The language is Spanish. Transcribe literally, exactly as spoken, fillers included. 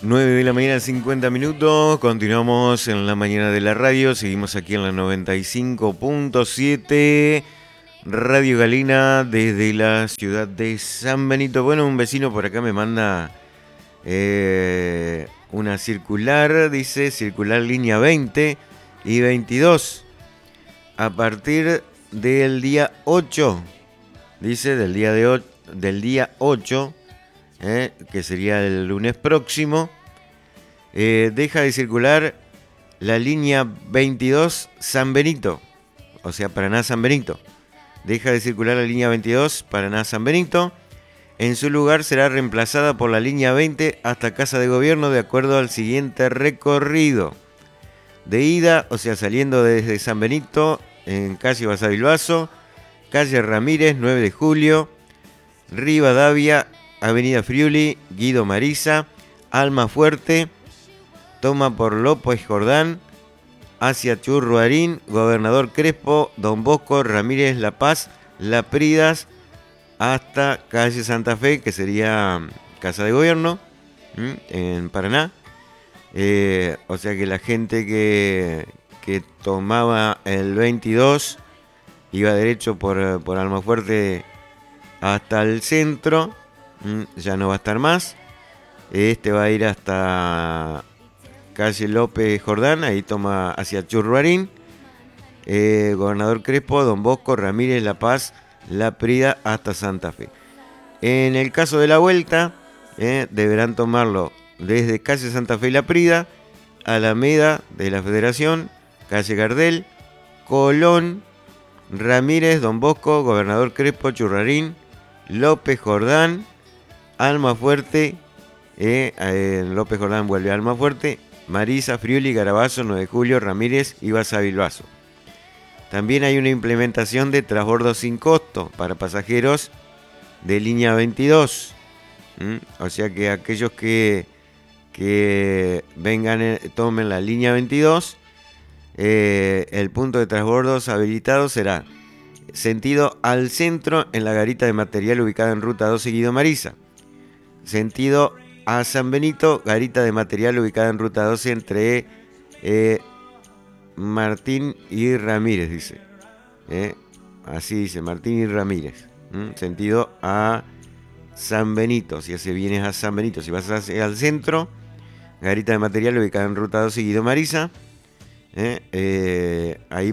nueve de la mañana, cincuenta minutos. Continuamos en la mañana de la radio. Seguimos aquí en la noventa y cinco punto siete. Radio Galena desde la ciudad de San Benito. Bueno, un vecino por acá me manda eh, una circular. Dice circular línea veinte y veintidós. A partir del día ocho. Dice del día, de, del día ocho. Eh, que sería el lunes próximo, eh, deja de circular la línea veintidós San Benito, o sea, Paraná-San Benito. Deja de circular la línea veintidós Paraná-San Benito. En su lugar será reemplazada por la línea veinte hasta Casa de Gobierno, de acuerdo al siguiente recorrido. De ida, o sea, saliendo desde San Benito, en calle Basavilbaso, calle Ramírez, nueve de julio, Rivadavia, Avenida Friuli, Guido Mariza, Almafuerte, toma por López Jordán, hacia Churruarín, Gobernador Crespo, Don Bosco, Ramírez, La Paz, Lapridas, hasta calle Santa Fe, que sería Casa de Gobierno, ¿m? En Paraná. Eh, o sea que la gente que, que tomaba el veintidós iba derecho por, por Almafuerte hasta el centro. Ya no va a estar más. Este va a ir hasta calle López Jordán, ahí toma hacia Churruarín, eh, Gobernador Crespo, Don Bosco, Ramírez, La Paz, Laprida, hasta Santa Fe. En el caso de la vuelta, eh, deberán tomarlo desde calle Santa Fe y Laprida, Alameda de la Federación, calle Gardel, Colón, Ramírez, Don Bosco, Gobernador Crespo, Churruarín, López Jordán, Almafuerte, eh, eh, López Jordán vuelve a Almafuerte, Mariza, Friuli, Garabazo, nueve de julio, Ramírez y Basavilbaso. También hay una implementación de transbordo sin costo para pasajeros de línea veintidós. ¿Mm? O sea que aquellos que, que vengan, eh, tomen la línea veintidós, eh, el punto de transbordos habilitado será sentido al centro en la garita de material ubicada en ruta doce Guido Mariza. Sentido a San Benito, garita de material ubicada en ruta doce entre eh, Martín y Ramírez, dice. Eh, así dice, Martín y Ramírez. ¿Mm? Sentido a San Benito, si hace vienes a San Benito. Si vas hacia al centro, garita de material ubicada en ruta doce Guido Mariza. Eh, eh, ahí